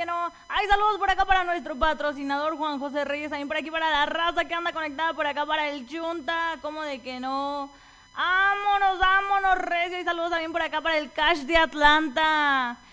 que no. Ay, saludos por acá para nuestro patrocinador Juan José Reyes, también por aquí para la raza que anda conectada por acá para el Chunta, ¿cómo de que no? Vámonos, recio, y saludos también por acá para el Cash de Atlanta.